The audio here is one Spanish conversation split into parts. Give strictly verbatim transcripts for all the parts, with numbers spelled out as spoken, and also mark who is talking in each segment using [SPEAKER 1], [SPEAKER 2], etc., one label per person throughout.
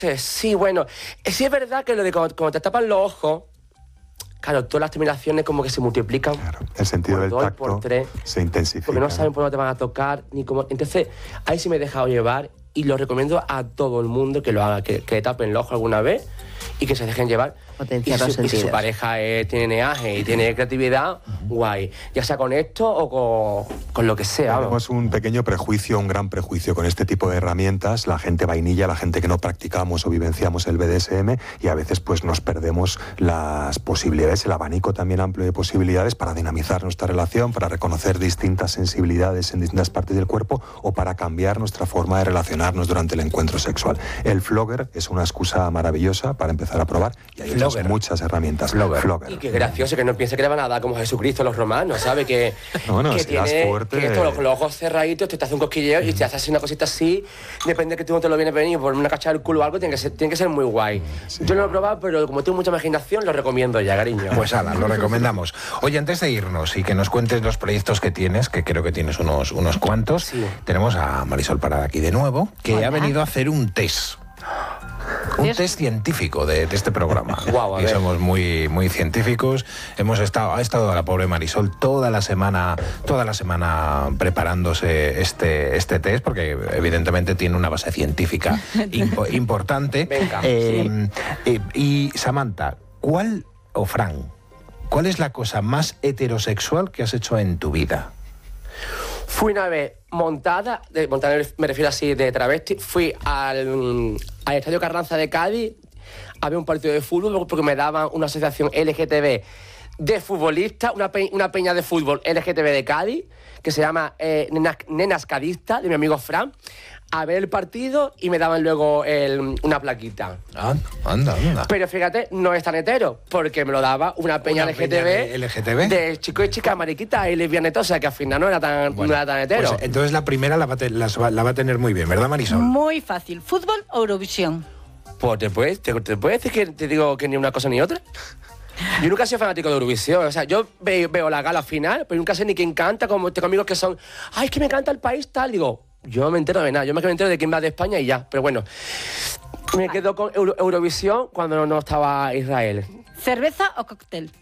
[SPEAKER 1] Sí, bueno, sí es verdad que lo de cuando, cuando te tapan los ojos, claro, todas las terminaciones como que se multiplican.
[SPEAKER 2] Claro, el sentido
[SPEAKER 1] por
[SPEAKER 2] del
[SPEAKER 1] dos,
[SPEAKER 2] tacto
[SPEAKER 1] por tres,
[SPEAKER 2] se intensifica.
[SPEAKER 1] Porque no saben por dónde te van a tocar, ni cómo... Entonces, ahí sí me he dejado llevar y lo recomiendo a todo el mundo que lo haga, que, que tapen el ojo alguna vez y que se dejen llevar.
[SPEAKER 3] Potenciar
[SPEAKER 1] y, si,
[SPEAKER 3] los
[SPEAKER 1] y si su
[SPEAKER 3] sentidos.
[SPEAKER 1] pareja es, tiene neaje y tiene creatividad, uh-huh. guay. Ya sea con esto o con, con lo que sea.
[SPEAKER 2] Tenemos un pequeño prejuicio, un gran prejuicio con este tipo de herramientas. La gente vainilla, la gente que no practicamos o vivenciamos el B D S M, y a veces pues nos perdemos las posibilidades, el abanico también amplio de posibilidades para dinamizar nuestra relación, para reconocer distintas sensibilidades en distintas partes del cuerpo o para cambiar nuestra forma de relacionarnos durante el encuentro sexual. El flogger es una excusa maravillosa para empezar a probar y hay otras muchas herramientas.
[SPEAKER 1] Flogger.
[SPEAKER 2] Flogger.
[SPEAKER 1] Y qué gracioso que no piense que le van a dar como Jesucristo a los romanos, ¿sabes? Que,
[SPEAKER 2] no, bueno,
[SPEAKER 1] que
[SPEAKER 2] si
[SPEAKER 1] tiene
[SPEAKER 2] fuerte...
[SPEAKER 1] que esto, con los ojos cerraditos, te hace un cosquilleo mm. y te haces una cosita así, depende de que tú no te lo vienes venir por una cachada del culo o algo, tiene que ser, tiene que ser muy guay. Sí. Yo no lo he probado, pero como tengo mucha imaginación, lo recomiendo ya, cariño.
[SPEAKER 4] Pues ala, lo recomendamos. Oye, antes de irnos y que nos cuentes los proyectos que tienes, que creo que tienes unos, unos cuantos, sí. tenemos a Marisol Parada aquí de nuevo, que Hola. ha venido a hacer un test. Un test científico de, de este programa.
[SPEAKER 1] Wow,
[SPEAKER 4] y somos muy, muy científicos. Hemos estado, ha estado la pobre Marisol toda la semana, toda la semana preparándose este, este test, porque evidentemente tiene una base científica impo, importante.
[SPEAKER 1] Venga,
[SPEAKER 4] eh,
[SPEAKER 1] sí.
[SPEAKER 4] eh, y Samantha, ¿cuál, o Fran, cuál es la cosa más heterosexual que has hecho en tu vida?
[SPEAKER 1] Fui una vez montada, de, montada me refiero así de travesti, fui al, al Estadio Carranza de Cádiz a ver un partido de fútbol porque me daban una asociación L G T B de futbolistas, una, pe, una peña de fútbol L G T B de Cádiz, que se llama eh, Nenas, Nenas Cadistas, de mi amigo Fran, a ver el partido y me daban luego el, una plaquita.
[SPEAKER 4] Ah, anda, anda.
[SPEAKER 1] Pero fíjate, no es tan hetero, porque me lo daba una peña,
[SPEAKER 4] una
[SPEAKER 1] L G T B,
[SPEAKER 4] peña L G T B
[SPEAKER 1] de chicos y chicas mariquitas y lesbianetas, o sea que al final no era tan, bueno, no era tan hetero.
[SPEAKER 4] Pues entonces la primera la va, te, la, la va a tener muy bien, ¿verdad, Marisol?
[SPEAKER 3] Muy fácil. ¿Fútbol o Eurovisión?
[SPEAKER 1] Pues te puedes, te, te puedes decir que te digo que ni una cosa ni otra. Yo nunca he sido fanático de Eurovisión, o sea, yo veo, veo la gala final, pero nunca sé ni quién canta, como tengo amigos que son, ay, es que me encanta el país tal, digo, yo no me entero de nada, yo me entero de quién va de España y ya, pero bueno, me quedo con Euro, Eurovisión cuando no, no estaba Israel.
[SPEAKER 3] ¿Cerveza o cóctel?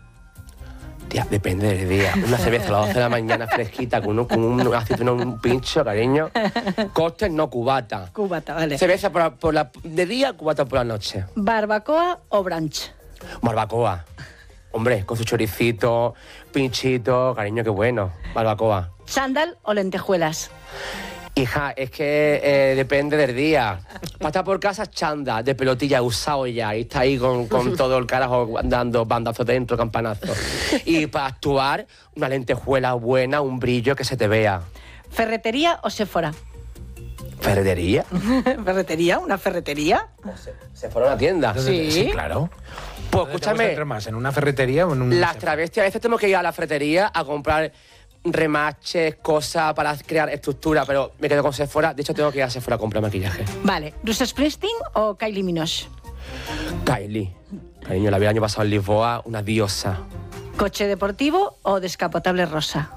[SPEAKER 1] Tía, depende del día. Una cerveza a las doce de la mañana fresquita con un, con un aceituna, un pincho, cariño. Cóctel, no, cubata.
[SPEAKER 3] Cubata, vale.
[SPEAKER 1] Cerveza por, por la, de día, cubata por la noche.
[SPEAKER 3] ¿Barbacoa o brunch?
[SPEAKER 1] Barbacoa. Hombre, con su choricito, pinchito, cariño, qué bueno. Barbacoa.
[SPEAKER 3] ¿Chándal o lentejuelas?
[SPEAKER 1] Hija, es que eh, depende del día. Para estar por casa, chanda, de pelotilla, usado ya. Y está ahí con, con todo el carajo dando bandazos dentro, campanazos. Y para actuar, una lentejuela buena, un brillo que se te vea.
[SPEAKER 3] ¿Ferretería o Sephora?
[SPEAKER 1] ¿Ferretería?
[SPEAKER 3] ¿Ferretería? ¿Una ferretería?
[SPEAKER 1] Se, se fuera a una tienda.
[SPEAKER 3] Sí,
[SPEAKER 4] sí, claro.
[SPEAKER 1] Pues escúchame.
[SPEAKER 4] Más, ¿en una ferretería o en un...?
[SPEAKER 1] Las travestis a veces tenemos que ir a la ferretería a comprar remaches, cosas para crear estructura, pero me quedo con Sephora. De hecho, tengo que ir a Sephora a comprar maquillaje.
[SPEAKER 3] Vale. ¿Bruce Springsteen o Kylie Minogue?
[SPEAKER 1] Kylie. Cariño, la vi el año pasado en Lisboa, una diosa.
[SPEAKER 3] ¿Coche deportivo o descapotable rosa?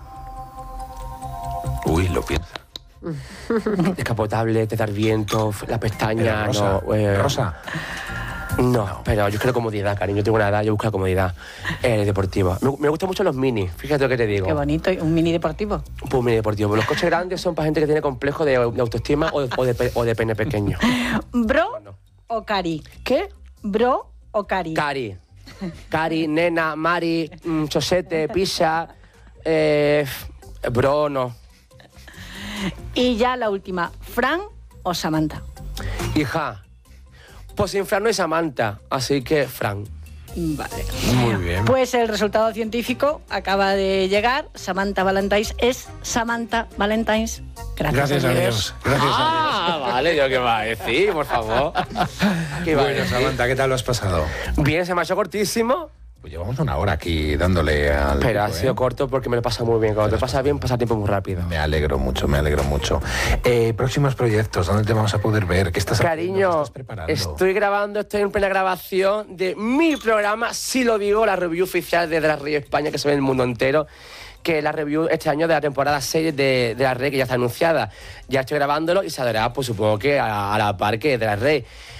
[SPEAKER 4] Uy, lo piensa.
[SPEAKER 1] Descapotable, te da viento, la pestaña,
[SPEAKER 4] rosa,
[SPEAKER 1] no. Eh,
[SPEAKER 4] ¿Rosa?
[SPEAKER 1] No, no, pero yo quiero comodidad, cariño. Yo tengo una edad, yo busco la comodidad eh, deportiva. Me, me gustan mucho los minis, fíjate lo que te digo.
[SPEAKER 3] Qué bonito, un mini deportivo.
[SPEAKER 1] Pues un mini deportivo. Los coches grandes son para gente que tiene complejo de, de autoestima o de, o, de, o de pene pequeño.
[SPEAKER 3] ¿Bro
[SPEAKER 1] no, no.
[SPEAKER 3] o Cari?
[SPEAKER 1] ¿Qué?
[SPEAKER 3] ¿Bro o Cari?
[SPEAKER 1] Cari. Cari, nena, Mari, mmm, chosete, pizza, eh, bro, no.
[SPEAKER 3] Y ya la última, ¿Fran o Samantha?
[SPEAKER 1] Hija, pues sin Fran no hay Samantha, así que Fran.
[SPEAKER 3] Vale.
[SPEAKER 4] Muy bien.
[SPEAKER 3] Pues el resultado científico acaba de llegar. Samantha Valentines es Samantha Valentines. Gracias,
[SPEAKER 4] Gracias a Dios. Gracias
[SPEAKER 1] ah,
[SPEAKER 4] a Dios.
[SPEAKER 1] Vale, yo qué va a decir, por favor. ¿Qué va a
[SPEAKER 4] Bueno,
[SPEAKER 1] decir?
[SPEAKER 4] Samantha, ¿qué tal lo has pasado?
[SPEAKER 1] Bien, se me ha hecho cortísimo.
[SPEAKER 4] Pues llevamos una hora aquí dándole al...
[SPEAKER 1] Pero ha
[SPEAKER 4] tipo,
[SPEAKER 1] sido
[SPEAKER 4] ¿eh?
[SPEAKER 1] corto porque me lo pasa muy bien. Cuando te pasa bien, pasa tiempo muy rápido.
[SPEAKER 4] Me alegro mucho, me alegro mucho. Eh, próximos proyectos, ¿dónde te vamos a poder ver? ¿Qué estás haciendo?
[SPEAKER 1] Cariño,
[SPEAKER 4] ¿Qué estás preparando?
[SPEAKER 1] estoy grabando, estoy en plena grabación de mi programa, sí lo digo, la review oficial de Drag Race España, que se ve en el mundo entero, que es la review este año de la temporada seis de, de Drag Race, que ya está anunciada. Ya estoy grabándolo y saldrá, pues supongo que a, a la par que Drag Race.